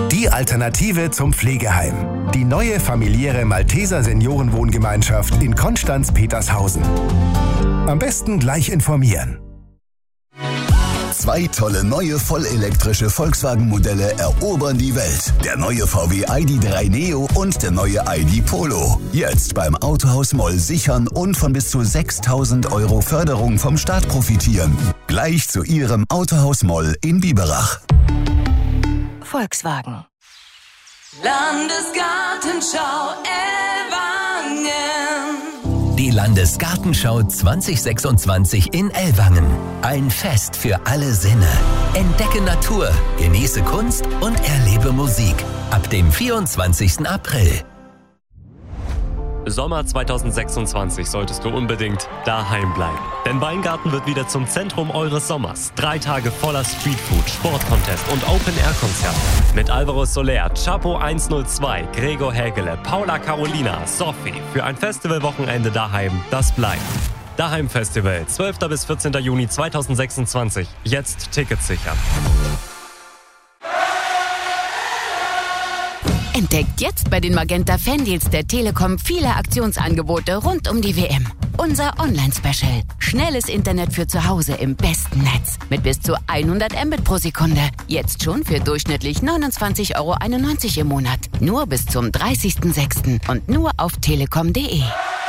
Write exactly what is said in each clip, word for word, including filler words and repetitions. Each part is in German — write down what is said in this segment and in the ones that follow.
Die Alternative zum Pflegeheim. Die neue familiäre Malteser Seniorenwohngemeinschaft in Konstanz-Petershausen. Am besten gleich informieren. Zwei tolle neue vollelektrische Volkswagen-Modelle erobern die Welt. Der neue V W I D drei Neo und der neue I D Polo. Jetzt beim Autohaus Moll sichern und von bis zu sechstausend Euro Förderung vom Staat profitieren. Gleich zu Ihrem Autohaus Moll in Biberach. Volkswagen. Landesgartenschau Ellwangen. Die Landesgartenschau zwanzig sechsundzwanzig in Ellwangen. Ein Fest für alle Sinne. Entdecke Natur, genieße Kunst und erlebe Musik. Ab dem vierundzwanzigsten April. Sommer zwanzig sechsundzwanzig solltest du unbedingt daheim bleiben. Denn Weingarten wird wieder zum Zentrum eures Sommers. Drei Tage voller Streetfood, Sportcontest und Open-Air-Konzerte. Mit Alvaro Soler, Chapo hundertzwei, Gregor Hägele, Paula Carolina, Sophie. Für ein Festivalwochenende daheim, das bleibt. Daheim Festival, zwölften bis vierzehnten Juni zwanzig sechsundzwanzig. Jetzt Tickets sichern. Entdeckt jetzt bei den Magenta Fandeals der Telekom viele Aktionsangebote rund um die W M. Unser Online-Special. Schnelles Internet für zu Hause im besten Netz. Mit bis zu hundert Mbit pro Sekunde. Jetzt schon für durchschnittlich neunundzwanzig Euro einundneunzig im Monat. Nur bis zum dreißigsten sechsten und nur auf telekom punkt de.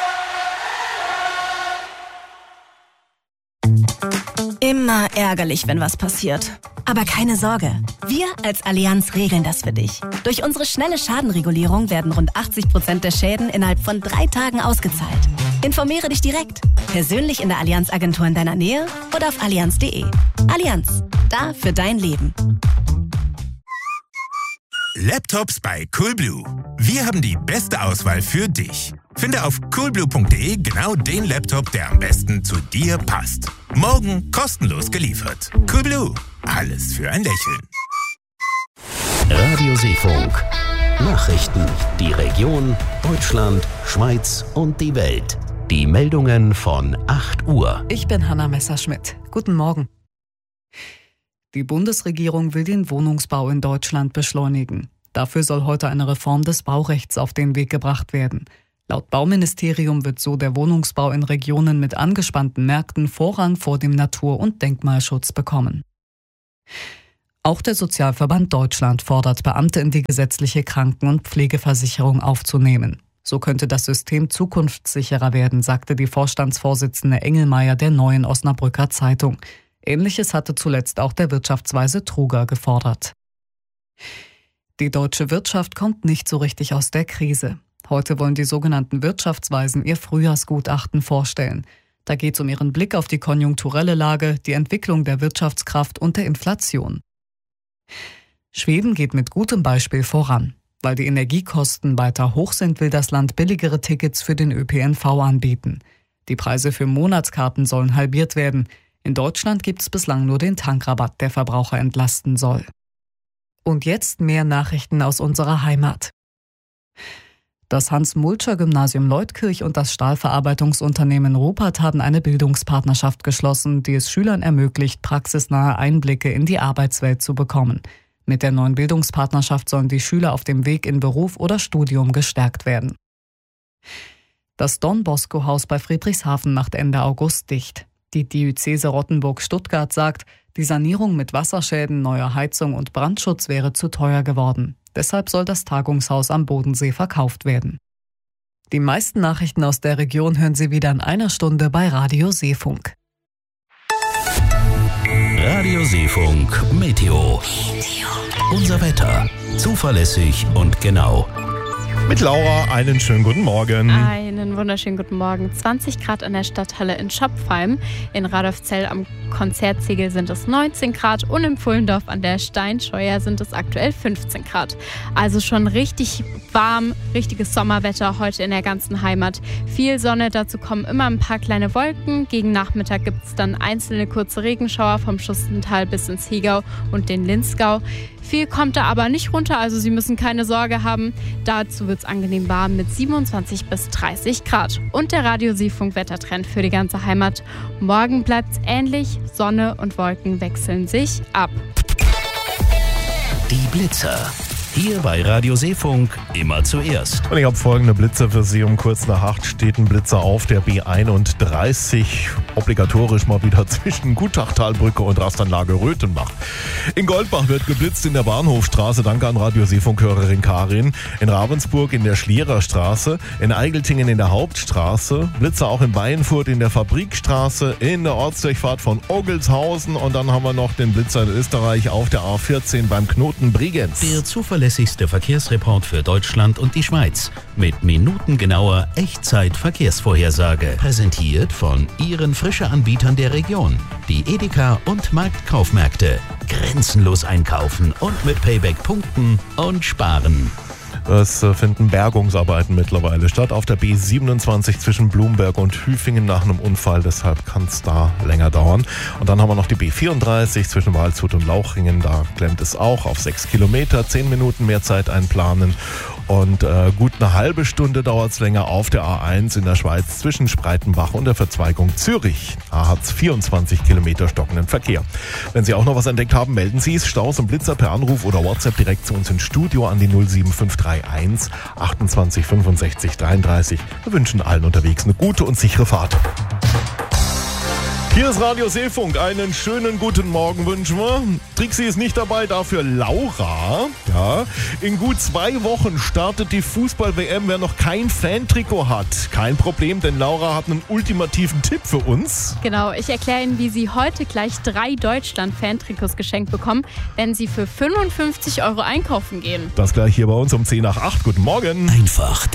Immer ärgerlich, wenn was passiert. Aber keine Sorge, wir als Allianz regeln das für dich. Durch unsere schnelle Schadenregulierung werden rund achtzig Prozent der Schäden innerhalb von drei Tagen ausgezahlt. Informiere dich direkt, persönlich in der Allianz-Agentur in deiner Nähe oder auf allianz punkt de. Allianz, da für dein Leben. Laptops bei Coolblue. Wir haben die beste Auswahl für dich. Finde auf coolblue punkt de genau den Laptop, der am besten zu dir passt. Morgen kostenlos geliefert. Coolblue. Alles für ein Lächeln. Radio Seefunk. Nachrichten. Die Region, Deutschland, Schweiz und die Welt. Die Meldungen von acht Uhr. Ich bin Hanna Messerschmidt. Guten Morgen. Die Bundesregierung will den Wohnungsbau in Deutschland beschleunigen. Dafür soll heute eine Reform des Baurechts auf den Weg gebracht werden. Laut Bauministerium wird so der Wohnungsbau in Regionen mit angespannten Märkten Vorrang vor dem Natur- und Denkmalschutz bekommen. Auch der Sozialverband Deutschland fordert Beamte in die gesetzliche Kranken- und Pflegeversicherung aufzunehmen. So könnte das System zukunftssicherer werden, sagte die Vorstandsvorsitzende Engelmeier der Neuen Osnabrücker Zeitung. Ähnliches hatte zuletzt auch der Wirtschaftsweise Truger gefordert. Die deutsche Wirtschaft kommt nicht so richtig aus der Krise. Heute wollen die sogenannten Wirtschaftsweisen ihr Frühjahrsgutachten vorstellen. Da geht es um ihren Blick auf die konjunkturelle Lage, die Entwicklung der Wirtschaftskraft und der Inflation. Schweden geht mit gutem Beispiel voran. Weil die Energiekosten weiter hoch sind, will das Land billigere Tickets für den Ö P N V anbieten. Die Preise für Monatskarten sollen halbiert werden. In Deutschland gibt es bislang nur den Tankrabatt, der Verbraucher entlasten soll. Und jetzt mehr Nachrichten aus unserer Heimat. Das Hans-Multscher-Gymnasium Leutkirch und das Stahlverarbeitungsunternehmen Rupert haben eine Bildungspartnerschaft geschlossen, die es Schülern ermöglicht, praxisnahe Einblicke in die Arbeitswelt zu bekommen. Mit der neuen Bildungspartnerschaft sollen die Schüler auf dem Weg in Beruf oder Studium gestärkt werden. Das Don-Bosco-Haus bei Friedrichshafen macht Ende August dicht. Die Diözese Rottenburg-Stuttgart sagt, die Sanierung mit Wasserschäden, neuer Heizung und Brandschutz wäre zu teuer geworden. Deshalb soll das Tagungshaus am Bodensee verkauft werden. Die meisten Nachrichten aus der Region hören Sie wieder in einer Stunde bei Radio Seefunk. Radio Seefunk Meteo. Unser Wetter. Zuverlässig und genau. Mit Laura einen schönen guten Morgen. Einen wunderschönen guten Morgen. zwanzig Grad an der Stadthalle in Schopfheim. In Radolfzell am Konzertziegel sind es neunzehn Grad und im Pfullendorf an der Steinscheuer sind es aktuell fünfzehn Grad. Also schon richtig warm, richtiges Sommerwetter heute in der ganzen Heimat. Viel Sonne, dazu kommen immer ein paar kleine Wolken. Gegen Nachmittag gibt es dann einzelne kurze Regenschauer vom Schustental bis ins Hegau und den Linzgau. Viel kommt da aber nicht runter, also Sie müssen keine Sorge haben. Dazu wird es angenehm warm mit siebenundzwanzig bis dreißig Grad. Und der Radio-Seefunk-Wettertrend für die ganze Heimat. Morgen bleibt es ähnlich, Sonne und Wolken wechseln sich ab. Die Blitzer. Hier bei Radio Seefunk immer zuerst. Und ich habe folgende Blitze für Sie. Um kurz nach acht steht ein Blitzer auf der B einunddreißig. Obligatorisch mal wieder zwischen Gutachtalbrücke und Rastanlage Röthenbach. In Goldbach wird geblitzt in der Bahnhofstraße. Danke an Radio Seefunk-Hörerin Karin. In Ravensburg in der Schliererstraße. In Eigeltingen in der Hauptstraße. Blitzer auch in Beinfurt in der Fabrikstraße. In der Ortsdurchfahrt von Ogelshausen. Und dann haben wir noch den Blitzer in Österreich auf der A vierzehn beim Knoten Bregenz. Der zuverlässigste Verkehrsreport für Deutschland und die Schweiz. Mit minutengenauer Echtzeit-Verkehrsvorhersage. Präsentiert von Ihren Frische-Anbietern der Region. Die Edeka und Marktkaufmärkte. Grenzenlos einkaufen und mit Payback punkten und sparen. Es finden Bergungsarbeiten mittlerweile statt auf der B siebenundzwanzig zwischen Blumberg und Hüfingen nach einem Unfall. Deshalb kann es da länger dauern. Und dann haben wir noch die B vierunddreißig zwischen Waldshut und Lauchringen. Da klemmt es auch auf sechs Kilometer. Zehn Minuten mehr Zeit einplanen. Und äh, gut eine halbe Stunde dauert es länger auf der A eins in der Schweiz zwischen Spreitenbach und der Verzweigung Zürich. Da hat es vierundzwanzig Kilometer stockenden Verkehr. Wenn Sie auch noch was entdeckt haben, melden Sie es. Staus und Blitzer per Anruf oder WhatsApp direkt zu uns ins Studio an die null sieben fünf drei eins achtundzwanzig fünfundsechzig dreiunddreißig. Wir wünschen allen unterwegs eine gute und sichere Fahrt. Hier ist Radio Seefunk. Einen schönen guten Morgen wünschen wir. Trixie ist nicht dabei, dafür Laura. Ja. In gut zwei Wochen startet die Fußball-W M. Wer noch kein Fan-Trikot hat, kein Problem, denn Laura hat einen ultimativen Tipp für uns. Genau, ich erkläre Ihnen, wie Sie heute gleich drei Deutschland-Fan-Trikots geschenkt bekommen, wenn Sie für fünfundfünfzig Euro einkaufen gehen. Das gleich hier bei uns um zehn nach acht. Guten Morgen. Einfach